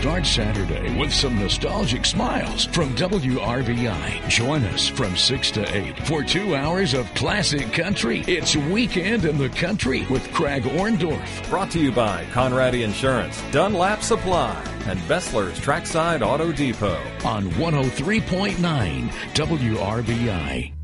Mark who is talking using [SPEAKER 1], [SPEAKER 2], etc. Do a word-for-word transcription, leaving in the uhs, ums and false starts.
[SPEAKER 1] Start Saturday with some nostalgic smiles from W R B I. Join us from six to eight for two hours of classic country. It's Weekend in the Country with Craig Orndorff.
[SPEAKER 2] Brought to you by Conradi Insurance, Dunlap Supply, and Bessler's Trackside Auto Depot.
[SPEAKER 1] On one oh three point nine W R B I.